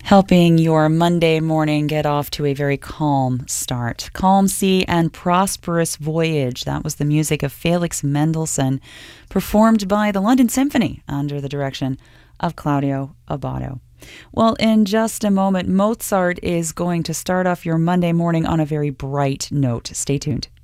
helping your Monday morning get off to a very calm start. Calm Sea and Prosperous Voyage. That was the music of Felix Mendelssohn, performed by the London Symphony under the direction of Claudio Abbado. Well, in just a moment, Mozart is going to start off your Monday morning on a very bright note. Stay tuned.